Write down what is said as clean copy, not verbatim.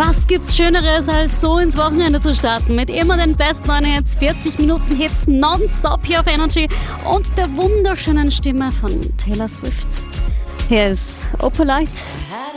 Was gibt's Schöneres, als so ins Wochenende zu starten? Mit immer den besten neuen Hits, 40 Minuten Hits nonstop hier auf Energy und der wunderschönen Stimme von Taylor Swift. Hier ist Opalite.